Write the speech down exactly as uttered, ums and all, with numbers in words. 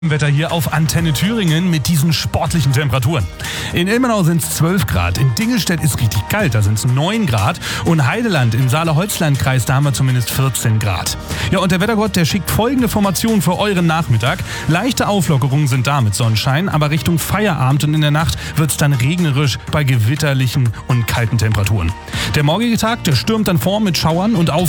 Wetter hier auf Antenne Thüringen mit diesen sportlichen Temperaturen. In Ilmenau sind es zwölf Grad, in Dingelstedt ist richtig kalt, da sind es neun Grad und Heideland im Saale-Holzland-Kreis, da haben wir zumindest vierzehn Grad. Ja, und der Wettergott, der schickt folgende Formation für euren Nachmittag. Leichte Auflockerungen sind da mit Sonnenschein, aber Richtung Feierabend und in der Nacht wird es dann regnerisch bei gewitterlichen und kalten Temperaturen. Der morgige Tag, der stürmt dann vor mit Schauern und auf